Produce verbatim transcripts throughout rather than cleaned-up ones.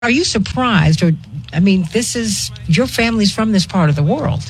Are you surprised? Or, I mean, this is, your family's from this part of the world.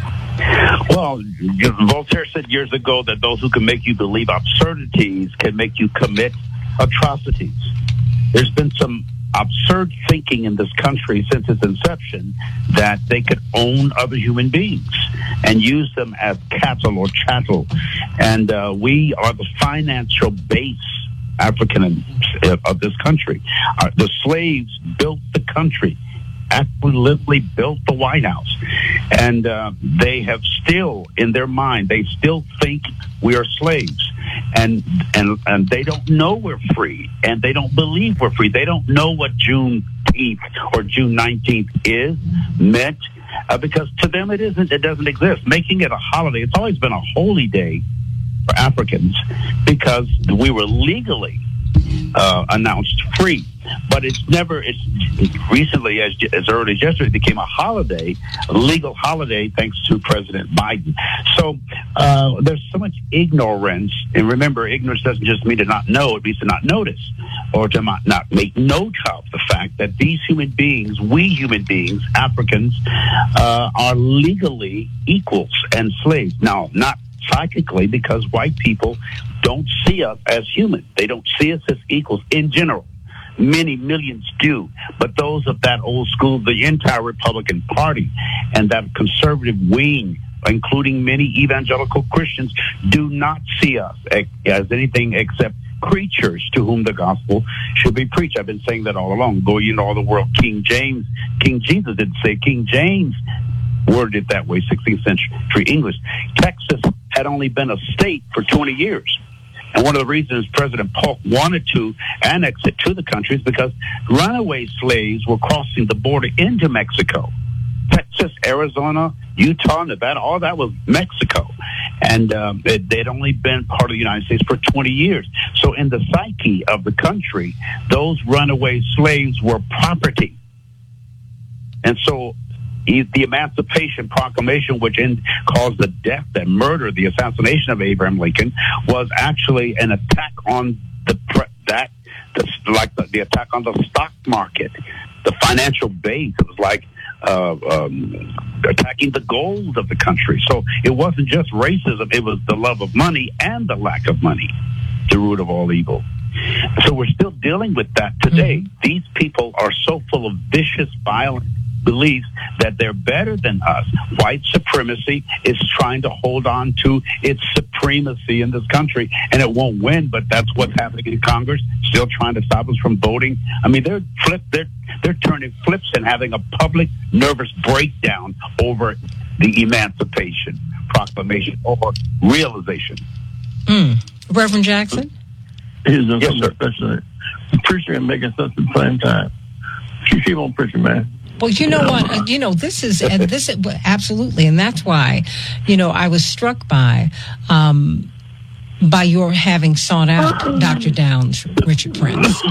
Well, Voltaire said years ago that those who can make you believe absurdities can make you commit atrocities. There's been some absurd thinking in this country since its inception that they could own other human beings and use them as cattle or chattel. And uh, we are the financial base African of this country. Uh, the slaves built the country, actually literally built the White House. And uh, they have still, in their mind, they still think we are slaves. And, and, and they don't know we're free. And they don't believe we're free. They don't know what Juneteenth or June nineteenth is, meant, uh, because to them it isn't, it doesn't exist. Making it a holiday, it's always been a holy day for Africans because we were legally uh, announced free. But it's never, it's recently, as, as early as yesterday, it became a holiday, a legal holiday, thanks to President Biden. So uh, there's so much ignorance. And remember, ignorance doesn't just mean to not know, it means to not notice or to not, not make note of the fact that these human beings, we human beings, Africans, uh, are legally equals and slaves. Now, not psychically, because white people don't see us as human. They don't see us as equals in general. Many millions do, but those of that old school, the entire Republican Party and that conservative wing, including many evangelical Christians, do not see us as anything except creatures to whom the gospel should be preached. I've been saying that all along. Go ye into all the world. King James, King Jesus didn't say. King James worded it that way, sixteenth century English. Texas had only been a state for twenty years. And one of the reasons President Polk wanted to annex it to the country is because runaway slaves were crossing the border into Mexico. Texas, Arizona, Utah, Nevada, all that was Mexico. And um, it, they'd only been part of the United States for twenty years. So in the psyche of the country, those runaway slaves were property. And so the Emancipation Proclamation, which in, caused the death and murder, the assassination of Abraham Lincoln, was actually an attack on the that, the, like the, the attack on the stock market, the financial base. It was like uh, um, attacking the gold of the country. So it wasn't just racism; it was the love of money and the lack of money, the root of all evil. So we're still dealing with that today. Mm-hmm. These people are so full of vicious, violent beliefs that they're better than us. White supremacy is trying to hold on to its supremacy in this country, and it won't win, but that's what's happening in Congress, still trying to stop us from voting. I mean, they're flip, they're, they're turning flips and having a public nervous breakdown over the Emancipation Proclamation or realization. Mm. Reverend Jackson? Here's the yes, sir. President. Preaching and making sense at the same time. You keep on preaching, man. Well, you know what? Uh, you know, this is, and this is, absolutely, and that's why, you know, I was struck by, um, by your having sought out Doctor Downs, Richard Prince,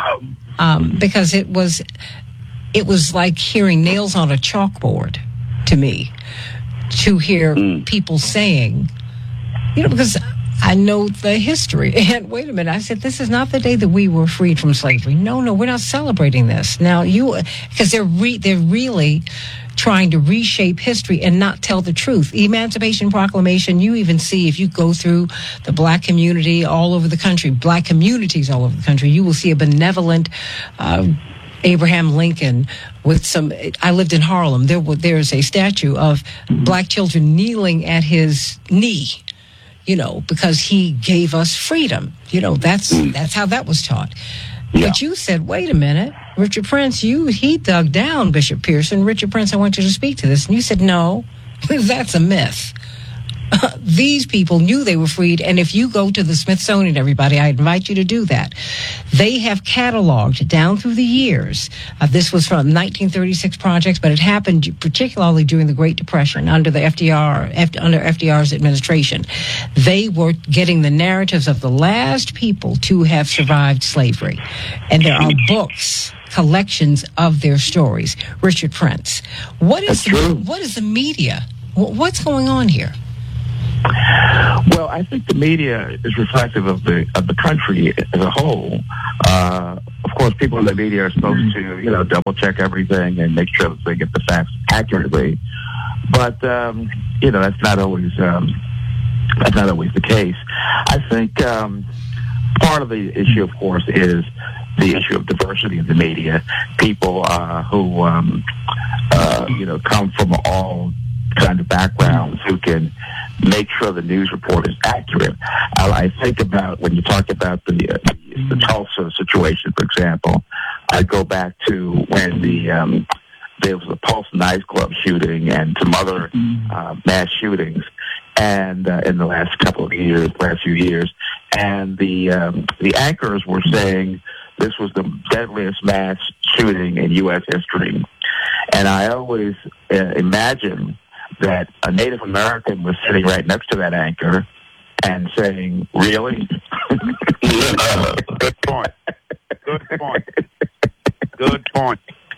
um, because it was, it was like hearing nails on a chalkboard to me, to hear people saying, you know, because I know the history. And wait a minute, I said, this is not the day that we were freed from slavery. No, no, we're not celebrating this. Now, you, because they're, re, they're really trying to reshape history and not tell the truth. Emancipation Proclamation, you even see, if you go through the black community all over the country, black communities all over the country, you will see a benevolent uh, Abraham Lincoln with some, I lived in Harlem. There, there's a statue of black children kneeling at his knee, you know, because he gave us freedom. You know, that's that's how that was taught. Yeah. But you said, wait a minute, Richard Prince, you he dug down Bishop Pearson. Richard Prince, I want you to speak to this. And you said, no, that's a myth. These people knew they were freed, and if you go to the Smithsonian, everybody, I invite you to do that. They have cataloged down through the years. Uh, this was from nineteen thirty-six projects, but it happened particularly during the Great Depression under the F D R, F, under F D R's administration. They were getting the narratives of the last people to have survived slavery, and there are books, collections of their stories. Richard Prince, what is the, what is the media? What's going on here? Well, I think the media is reflective of the of the country as a whole. Uh, of course, people in the media are supposed to, you know, double check everything and make sure that they get the facts accurately. But um, you know, that's not always um, that's not always the case. I think um, part of the issue, of course, is the issue of diversity in the media. People uh, who um, uh, you know come from all kind of backgrounds who can make sure the news report is accurate. I, I think about when you talk about the, uh, the Tulsa situation, for example. I go back to when the um, there was a Pulse nightclub shooting and some other uh, mass shootings, and uh, in the last couple of years, last few years, and the um, the anchors were saying this was the deadliest mass shooting in U S history, and I always uh, imagine that a Native American was sitting right next to that anchor and saying, "Really?" uh, good point. Good point. Good point.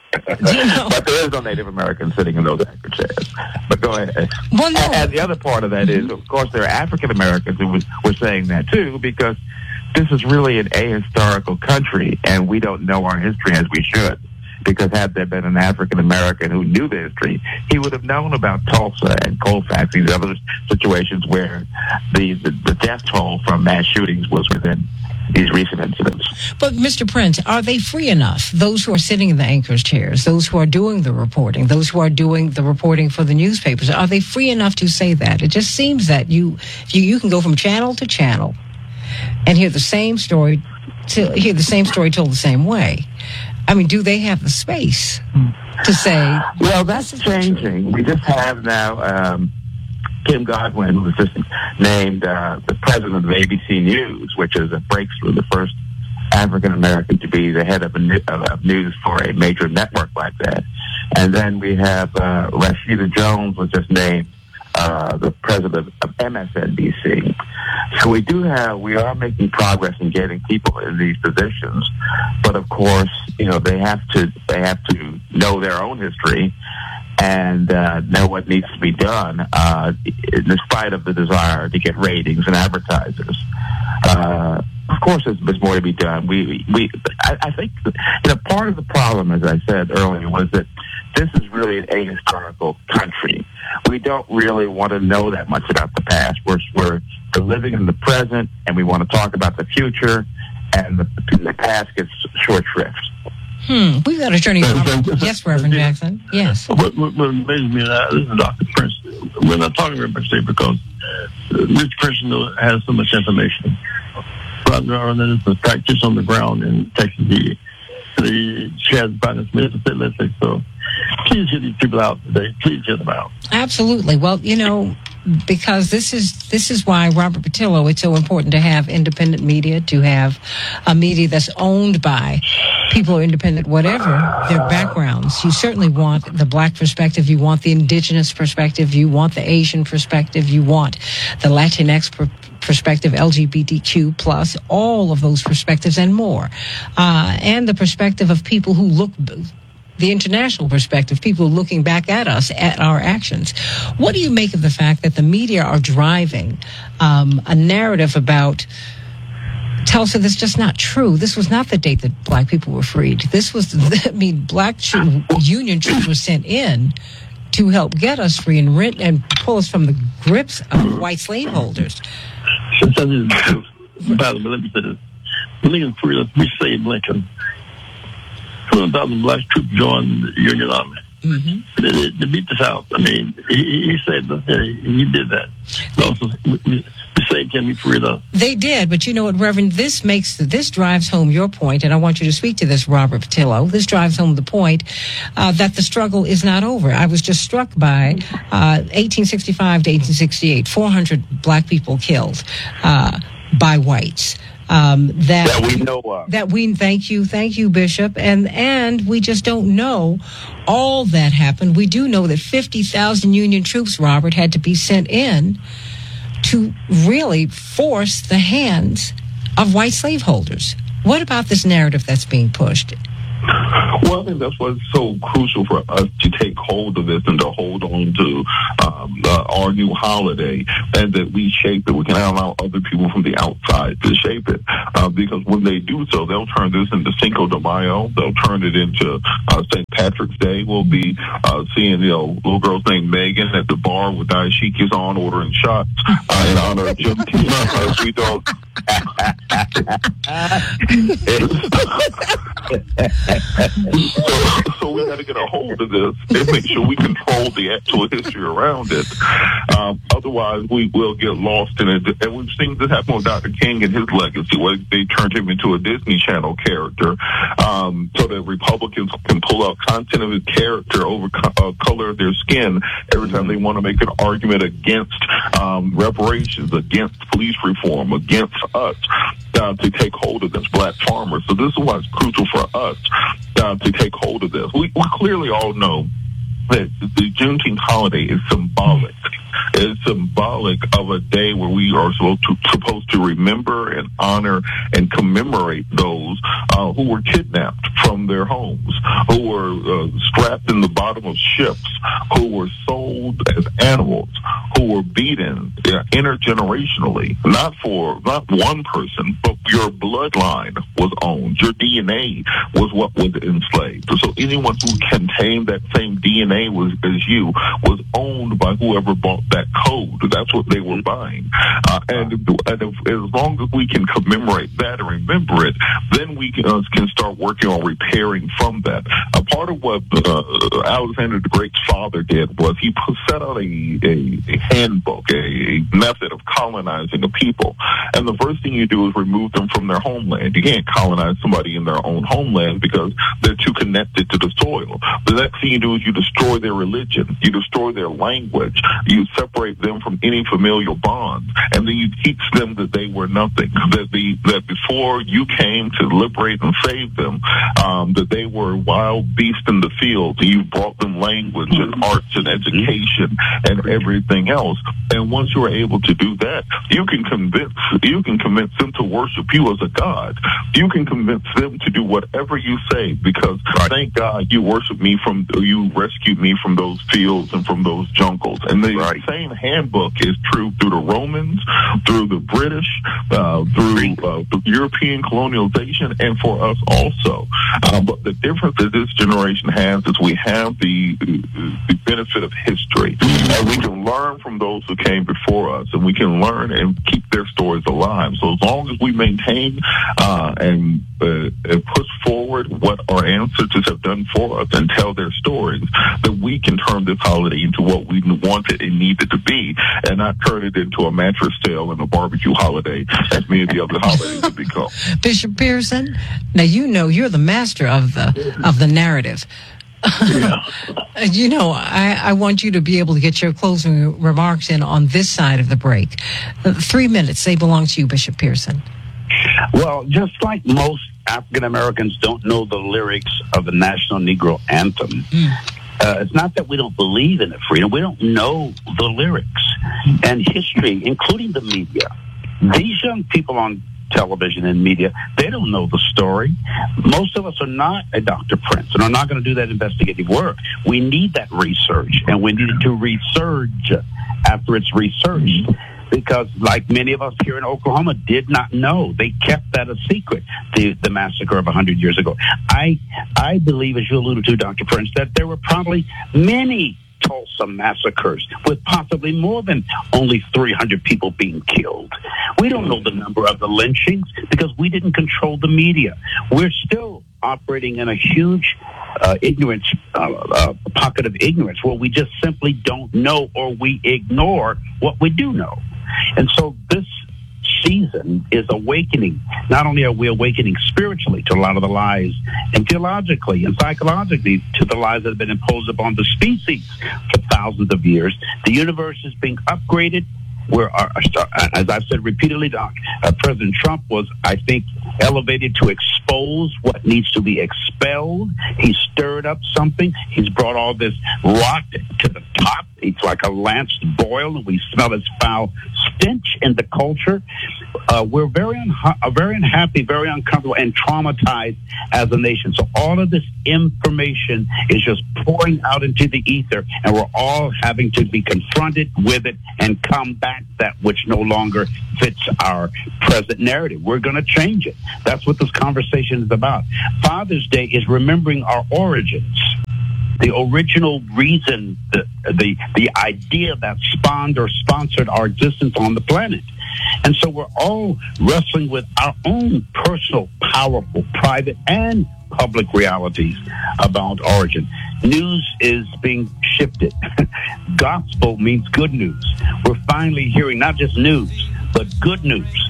You know, But there is no Native American sitting in those anchor chairs. But go ahead. well, no. And, and the other part of that is, of course, there are African Americans who was, were saying that too, because this is really an ahistorical country, and we don't know our history as we should. Because had there been an African American who knew the history, he would have known about Tulsa and Colfax, these other situations where the, the, the death toll from mass shootings was within these recent incidents. But, Mister Prince, are they free enough? Those who are sitting in the anchors' chairs, those who are doing the reporting, those who are doing the reporting for the newspapers, are they free enough to say that? It just seems that you you, you can go from channel to channel and hear the same story, to hear the same story told the same way. I mean, do they have the space to say? Well, that's changing. We just have now um, Kim Godwin, who was just named uh, the president of A B C News, which is a breakthrough, the first African American to be the head of, a, of news for a major network like that. And then we have uh, Rashida Jones was just named uh, the president of M S N B C. So we do have, we are making progress in getting people in these positions, but of course, you know, they have to, they have to know their own history and uh, know what needs to be done, uh, in spite of the desire to get ratings and advertisers. Uh, of course, there's, there's more to be done. We, we, I, I think, you know, part of the problem, as I said earlier, was that this is really an ahistorical country. We don't really want to know that much about the past. We're, we're living in the present, and we want to talk about the future, and the, the past gets short shrift. Hmm. We've got Attorney Robert. Yes, Reverend Jackson. Yes. What, what, what amazes me, uh, this is Doctor Prince. We're not talking very much today because uh, this person has so much information. Rather than it's a practice on the ground in Texas, he, he has finance minister, let's say so. Please hear these people out today. Please hear them out. Absolutely. Well, you know, because this is this is why, Robert Patillo, it's so important to have independent media, to have a media that's owned by people who are independent, whatever their backgrounds. You certainly want the black perspective. You want the indigenous perspective. You want the Asian perspective. You want the Latinx per- perspective, L G B T Q plus, all of those perspectives and more. Uh, and the perspective of people who look... the international perspective, people looking back at us, at our actions. What do you make of the fact that the media are driving um, a narrative about Tulsa that's just not true? This was not the date that black people were freed. This was, the, I mean, black tro- Union troops were sent in to help get us free and rent and pull us from the grips of white slaveholders. Let me say this. Lincoln freed us. We saved Lincoln. two hundred thousand black troops joined the Union Army. Mm-hmm. They, they beat the South. I mean, he, he said that he did that. Also, we, we saved him, he freed us. They did, but you know what, Reverend? This makes this drives home your point, and I want you to speak to this, Robert Patillo. This drives home the point uh, that the struggle is not over. I was just struck by uh, eighteen sixty-five to eighteen sixty-eight, four hundred black people killed uh, by whites. Um, that, that we know of. That we, thank you, thank you, Bishop. And, and we just don't know all that happened. We do know that fifty thousand Union troops, Robert, had to be sent in to really force the hands of white slaveholders. What about this narrative that's being pushed? Well, I think that's what's so crucial for us to take hold of this and to hold on to um, uh, our new holiday, and that we shape it. We can allow other people from the outside to shape it, uh, because when they do so, they'll turn this into Cinco de Mayo. They'll turn it into uh, Saint Patrick's Day. We'll be uh, seeing, you know, little girls named Megan at the bar with dashikis on, ordering shots uh, in honor of Juneteenth. We don't. so, so we got to get a hold of this and make sure we control the actual history around it. Um, otherwise, we will get lost in it. And we've seen this happen with Doctor King and his legacy, where they turned him into a Disney Channel character, um, so that Republicans can pull out content of his character over co- uh, color of their skin every time they want to make an argument against um, reparations, against police reform, against us, uh, to take hold of this, black farmers. So this is why it's crucial for us uh, to take hold of this. We, we clearly all know that the Juneteenth holiday is symbolic. It's symbolic of a day where we are supposed to, supposed to remember and honor and commemorate those uh, who were kidnapped from their homes, who were uh, strapped in the bottom of ships, who were sold as animals, who were beaten uh, intergenerationally, not for not one person, but your bloodline was owned. Your D N A was what was enslaved. So anyone who contained that same D N A was as you was owned by whoever bought that code. That's what they were buying. Uh, and and if, as long as we can commemorate that and remember it, then we can, uh, can start working on repairing from that. A part of what uh, Alexander the Great's father did was he set out a, a, a handbook, a, a method of colonizing a people. And the first thing you do is remove them from their homeland. You can't colonize somebody in their own homeland because they're too connected to the soil. The next thing you do is you destroy their religion. You destroy their language. You separate them from any familial bonds, and then you teach them that they were nothing. That the that before you came to liberate and save them, um, that they were wild beasts in the field. And you brought them language and arts and education and everything else. And once you are able to do that, you can convince you can convince them to worship you as a god. You can convince them to do whatever you say, because right. Thank God you worship me from you rescued me from those fields and from those jungles. And the right. same handbook is true through the Romans, through the British, uh, through uh, the European colonialization, and for us also. Uh, but the difference that this generation has is we have the, the benefit of history, and we can learn from those who came before us, and we can learn and keep their stories alive. So as long as we maintain uh, and, uh, and push forward what our ancestors have done for us and tell their stories, that we can turn this holiday into what we wanted and needed to be, and not turn it into a mattress sale and a barbecue holiday as many of the other holidays have become. Bishop Pearson, now you know you're the master of the of the narrative. Yeah. You know, I, I want you to be able to get your closing remarks in on this side of the break. Uh, three minutes, they belong to you, Bishop Pearson. Well, just like most African Americans don't know the lyrics of the National Negro Anthem, mm. uh, it's not that we don't believe in it, freedom. We don't know the lyrics and history, including the media. These young people on television and media, they don't know the story. Most of us are not a Doctor Prince and are not going to do that investigative work. We need that research, and we need to research after it's researched, because like many of us here in Oklahoma did not know. They kept that a secret, the, the massacre of one hundred years ago. I, I believe, as you alluded to, Doctor Prince, that there were probably many Tulsa massacres with possibly more than only three hundred people being killed. We don't know the number of the lynchings because we didn't control the media. We're still operating in a huge uh, ignorance, uh, uh, pocket of ignorance where we just simply don't know, or we ignore what we do know. And so this season is awakening. Not only are we awakening spiritually to a lot of the lies, and theologically and psychologically to the lies that have been imposed upon the species for thousands of years, the universe is being upgraded. Where, our, as I've said repeatedly, Doc, uh, President Trump was, I think, elevated to expose what needs to be expelled. He stirred up something. He's brought all this rot to the top. It's like a lanced boil, and we smell its foul stench in the culture. uh, we're very unha- uh, very unhappy, very uncomfortable, and traumatized as a nation. So all of this information is just pouring out into the ether, and we're all having to be confronted with it and combat that which no longer fits our present narrative. We're going to change it. That's what this conversation is about. Father's Day is remembering our origins. The original reason, the, the the idea that spawned or sponsored our existence on the planet. And so we're all wrestling with our own personal, powerful, private, and public realities about origin. News is being shifted. Gospel means good news. We're finally hearing not just news, but good news.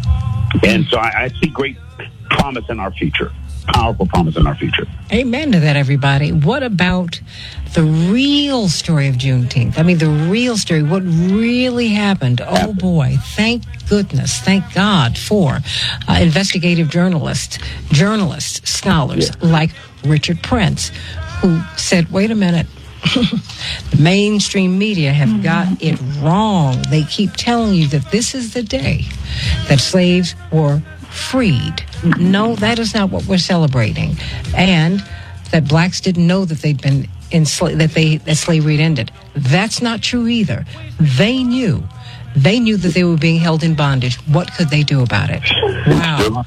And so I, I see great promise in our future. Powerful promise in our future. Amen to that, everybody. What about the real story of Juneteenth? I mean, the real story, what really happened. Oh, boy. Thank goodness. Thank God for uh, investigative journalists, journalists, scholars yeah. like Richard Prince, who said, wait a minute. The mainstream media have got it wrong. They keep telling you that this is the day that slaves were freed. No, that is not what we're celebrating. And that blacks didn't know that they'd been enslaved, that they that slavery had ended. That's not true either. They knew. They knew that they were being held in bondage. What could they do about it? Wow.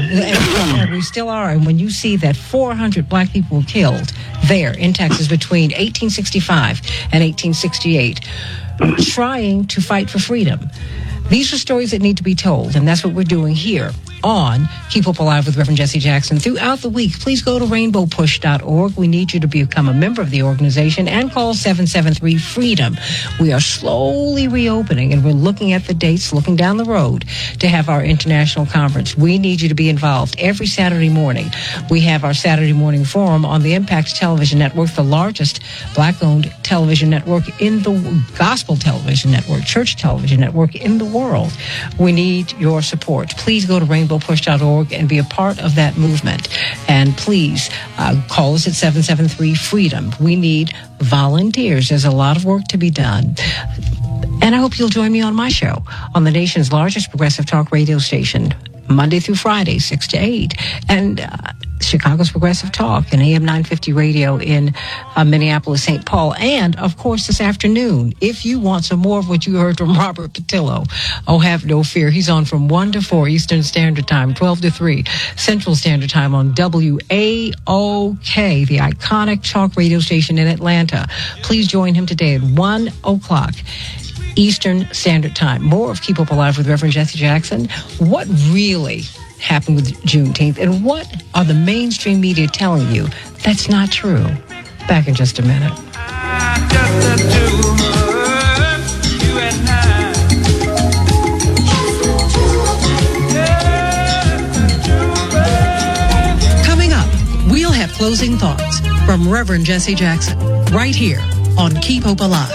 And we still are. And when you see that four hundred black people were killed there in Texas between eighteen sixty-five and eighteen sixty-eight, trying to fight for freedom, these are stories that need to be told, and that's what we're doing here on Keep Hope Alive with Reverend Jesse Jackson. Throughout the week, please go to rainbow push dot org. We need you to become a member of the organization and call seven seven three freedom. We are slowly reopening, and we're looking at the dates, looking down the road to have our international conference. We need you to be involved. Every Saturday morning, we have our Saturday morning forum on the Impact Television Network, the largest black-owned television network in the gospel television network, church television network in the world. We need your support. Please go to rainbow push dot org and be a part of that movement. And please uh, call us at seven seven three freedom. We need volunteers. There's a lot of work to be done. And I hope you'll join me on my show on the nation's largest progressive talk radio station, Monday through Friday, six to eight. And uh, Chicago's Progressive Talk and A M nine fifty radio in uh, Minneapolis, Saint Paul. And, of course, this afternoon, if you want some more of what you heard from Robert Patillo, oh, have no fear. He's on from one to four Eastern Standard Time, twelve to three Central Standard Time on W A O K, the iconic talk radio station in Atlanta. Please join him today at one o'clock Eastern Standard Time. More of Keep Up Alive with Reverend Jesse Jackson. What really happened with Juneteenth, and what are the mainstream media telling you that's not true? Back in just a minute. Coming up, we'll have closing thoughts from Reverend Jesse Jackson right here on Keep Hope Alive.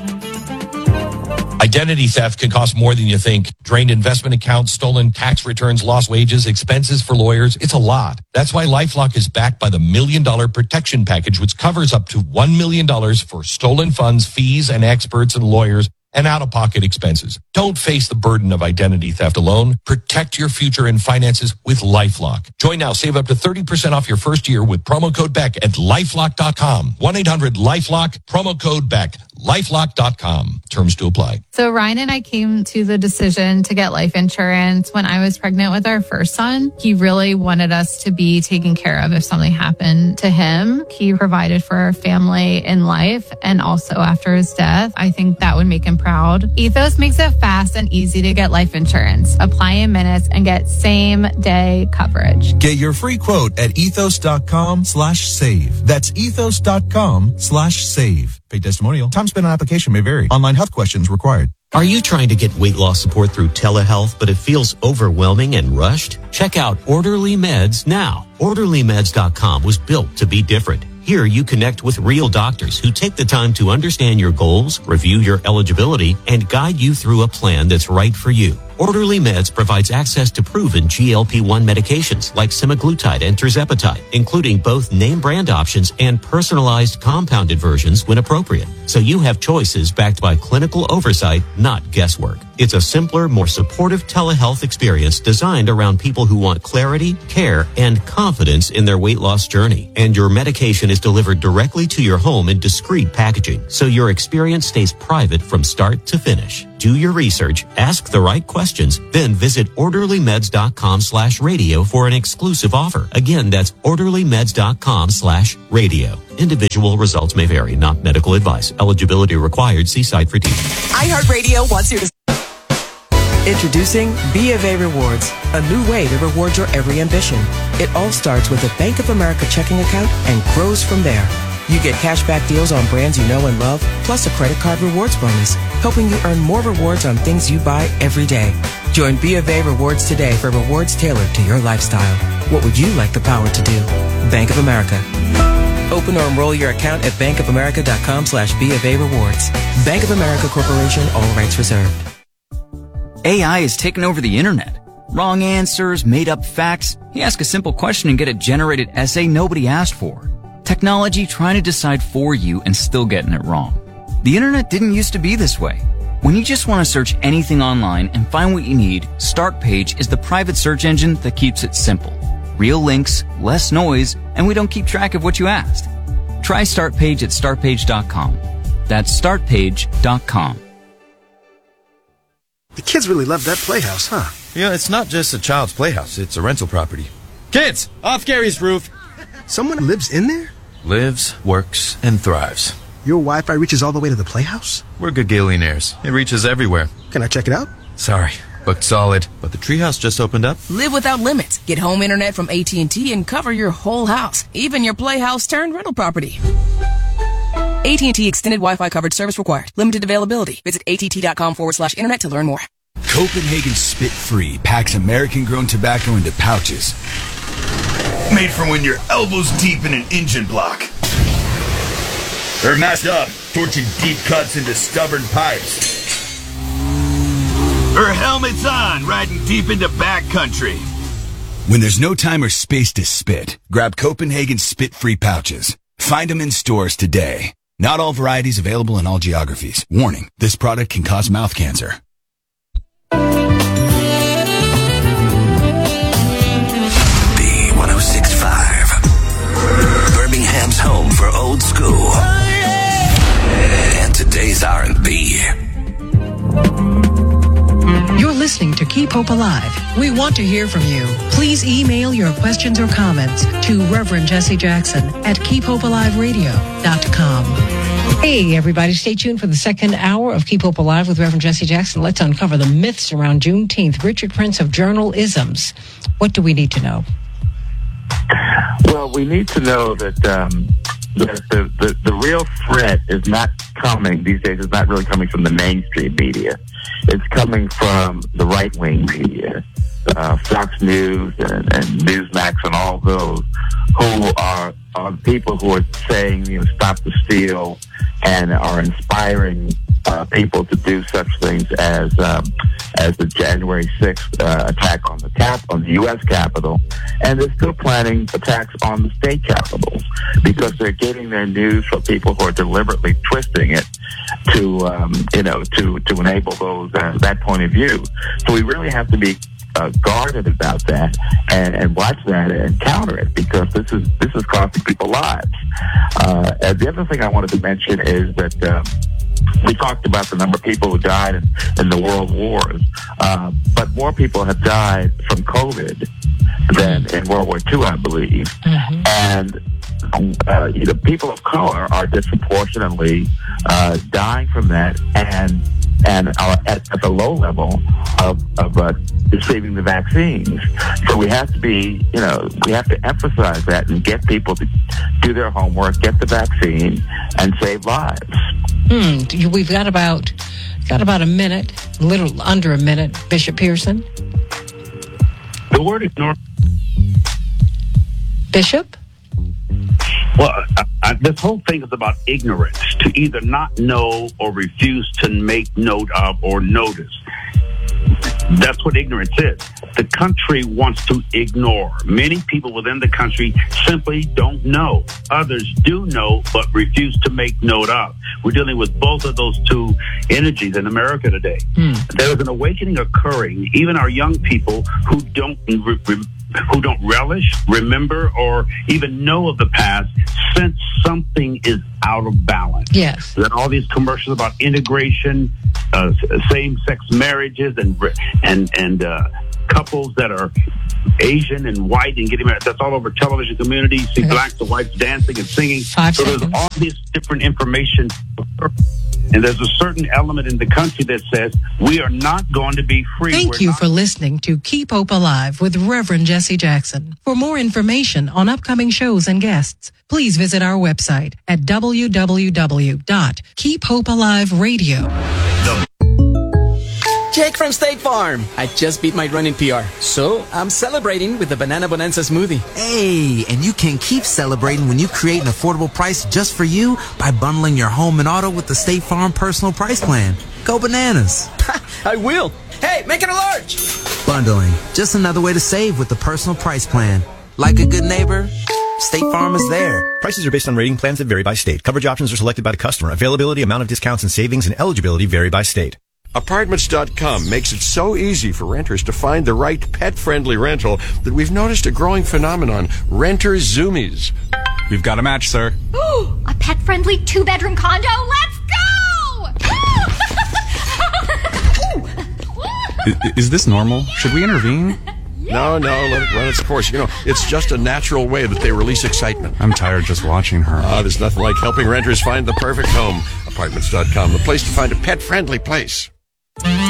Identity theft can cost more than you think. Drained investment accounts, stolen tax returns, lost wages, expenses for lawyers. It's a lot. That's why LifeLock is backed by the Million Dollar Protection Package, which covers up to one million dollars for stolen funds, fees, and experts and lawyers, and out-of-pocket expenses. Don't face the burden of identity theft alone. Protect your future and finances with LifeLock. Join now. Save up to thirty percent off your first year with promo code Beck at lifelock dot com. one eight hundred lifelock, promo code Beck. lifelock dot com. Terms to apply. So Ryan and I came to the decision to get life insurance when I was pregnant with our first son. He really wanted us to be taken care of if something happened to him. He provided for our family in life and also after his death. I think that would make him proud. Ethos makes it fast and easy to get life insurance. Apply in minutes and get same day coverage. Get your free quote at ethos dot com slash save. That's ethos dot com slash save. Paid testimonial. Time spent on application may vary. Online health questions required. Are you trying to get weight loss support through telehealth, but it feels overwhelming and rushed? Check out Orderly Meds now. orderly meds dot com was built to be different. Here you connect with real doctors who take the time to understand your goals, review your eligibility, and guide you through a plan that's right for you. Orderly Meds provides access to proven G L P one medications like semaglutide and tirzepatide, including both name brand options and personalized compounded versions when appropriate. So you have choices backed by clinical oversight, not guesswork. It's a simpler, more supportive telehealth experience designed around people who want clarity, care, and confidence in their weight loss journey. And your medication is delivered directly to your home in discreet packaging, so your experience stays private from start to finish. Do your research, ask the right questions, then visit orderlymeds.com slash radio for an exclusive offer. Again, that's orderlymeds.com slash radio. Individual results may vary, not medical advice. Eligibility required. See site for details. iHeartRadio wants you to... Introducing B of A Rewards, a new way to reward your every ambition. It all starts with a Bank of America checking account and grows from there. You get cashback deals on brands you know and love, plus a credit card rewards bonus, helping you earn more rewards on things you buy every day. Join B of A Rewards today for rewards tailored to your lifestyle. What would you like the power to do? Bank of America. Open or enroll your account at bankofamerica.com slash B of A Rewards. Bank of America Corporation, all rights reserved. A I is taking over the internet. Wrong answers, made up facts. You ask a simple question and get a generated essay nobody asked for. Technology trying to decide for you and still getting it wrong. The internet didn't used to be this way. When you just want to search anything online and find what you need, StartPage is the private search engine that keeps it simple. Real links, less noise, and we don't keep track of what you asked. Try StartPage at start page dot com. That's start page dot com. The kids really love that playhouse, huh? Yeah, it's not just a child's playhouse. It's a rental property. Kids, off Gary's roof. Someone lives in there? Lives, works, and thrives. Your Wi-Fi reaches all the way to the playhouse? We're Gagillionaires. It reaches everywhere. Can I check it out? Sorry, booked solid. But the treehouse just opened up. Live without limits. Get home internet from A T and T and cover your whole house, even your playhouse turned rental property. A T and T extended Wi-Fi coverage service required. Limited availability. Visit att.com forward slash internet to learn more. Copenhagen Spit Free packs American-grown tobacco into pouches. Made for when you're elbows deep in an engine block. Or masked up, torching deep cuts into stubborn pipes. Or helmets on, riding deep into backcountry. When there's no time or space to spit, grab Copenhagen Spit Free pouches. Find them in stores today. Not all varieties available in all geographies. Warning, this product can cause mouth cancer. B one oh six point five, Birmingham's home for old school and today's R and B. You're listening to Keep Hope Alive. We want to hear from you. Please email your questions or comments to Reverend Jesse Jackson at keep hope alive radio dot com. Hey, everybody, stay tuned for the second hour of Keep Hope Alive with Reverend Jesse Jackson. Let's uncover the myths around Juneteenth. Richard Prince of Journalisms. What do we need to know? Well, we need to know that um, the, the, the, the real threat is not coming, these days, is not really coming from the mainstream media. It's coming from the right-wing media, uh, Fox News and, and Newsmax and all those who are, are people who are saying, you know, stop the steal and are inspiring uh, people to do such things as um, as the January sixth uh, attack on the cap on the U S Capitol, and they're still planning attacks on the state capitals because they're getting their news from people who are deliberately twisting it to um, you know to to enable those uh, that point of view. So we really have to be uh, guarded about that and, and watch that and counter it because this is this is costing people lives. Uh, and the other thing I wanted to mention is that. Um, We talked about the number of people who died in, in the world wars, uh, but more people have died from COVID than in World War Two, I believe. Mm-hmm. And uh, you know, people of color are disproportionately uh, dying from that, and and are at, at the low level of, of uh, receiving the vaccines. So we have to be, you know, we have to emphasize that and get people to do their homework, get the vaccine, and save lives. Hmm. We've got about got about a minute, a little under a minute. Bishop Pearson. The word is normal. Bishop? Well, I, I, this whole thing is about ignorance, to either not know or refuse to make note of or notice. That's what ignorance is. The country wants to ignore. Many people within the country simply don't know. Others do know, but refuse to make note of. We're dealing with both of those two energies in America today. Hmm. There is an awakening occurring. Even our young people who don't re- re- who don't relish, remember, or even know of the past, sense something is out of balance. Yes. That all these commercials about integration, uh, same-sex marriages, and and and uh, couples that are Asian and white and getting married. That's all over television communities. See blacks and whites dancing and singing. Five so seconds. There's all this different information. And there's a certain element in the country that says we are not going to be free. Thank We're you not- for listening to Keep Hope Alive with Reverend Jesse Jackson. For more information on upcoming shows and guests, please visit our website at w w w dot keep hope alive radio. Jake from State Farm. I just beat my running P R, so I'm celebrating with the Banana Bonanza smoothie. Hey, and you can keep celebrating when you create an affordable price just for you by bundling your home and auto with the State Farm Personal Price Plan. Go bananas. I will. Hey, make it a large. Bundling, just another way to save with the Personal Price Plan. Like a good neighbor, State Farm is there. Prices are based on rating plans that vary by state. Coverage options are selected by the customer. Availability, amount of discounts and savings, and eligibility vary by state. Apartments dot com makes it so easy for renters to find the right pet-friendly rental that we've noticed a growing phenomenon, renter zoomies. We've got a match, sir. Ooh, a pet-friendly two-bedroom condo? Let's go! is, is this normal? Should we intervene? No, no, let it run its course. You know, it's just a natural way that they release excitement. I'm tired just watching her. Ah, there's nothing like helping renters find the perfect home. Apartments dot com, the place to find a pet-friendly place.